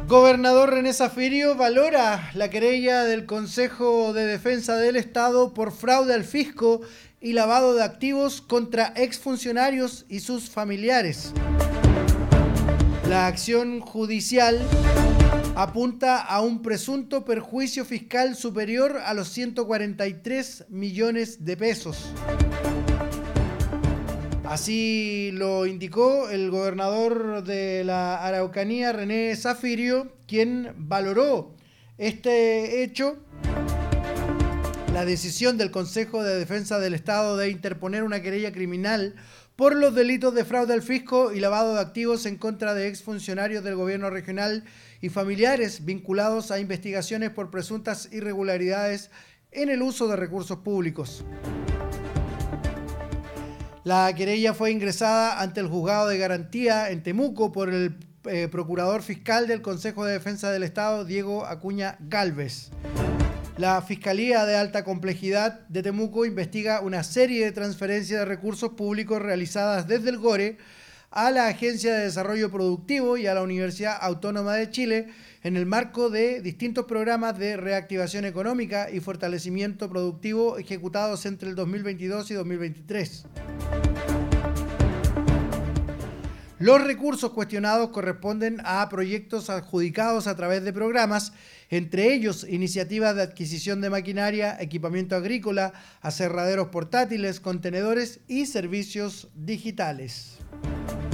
Gobernador René Zaffirio valora la querella del Consejo de Defensa del Estado por fraude al fisco y lavado de activos contra exfuncionarios y sus familiares. La acción judicial apunta a un presunto perjuicio fiscal superior a los 143 millones de pesos. Así lo indicó el gobernador de la Araucanía, René Zaffirio, quien valoró este hecho, la decisión del Consejo de Defensa del Estado de interponer una querella criminal por los delitos de fraude al fisco y lavado de activos en contra de exfuncionarios del gobierno regional y familiares vinculados a investigaciones por presuntas irregularidades en el uso de recursos públicos. La querella fue ingresada ante el Juzgado de Garantía en Temuco por el Procurador Fiscal del Consejo de Defensa del Estado, Diego Acuña Gálvez. La Fiscalía de Alta Complejidad de Temuco investiga una serie de transferencias de recursos públicos realizadas desde el GORE a la Agencia de Desarrollo Productivo y a la Universidad Autónoma de Chile en el marco de distintos programas de reactivación económica y fortalecimiento productivo ejecutados entre el 2022 y 2023. Los recursos cuestionados corresponden a proyectos adjudicados a través de programas, entre ellos iniciativas de adquisición de maquinaria, equipamiento agrícola, aserraderos portátiles, contenedores y servicios digitales.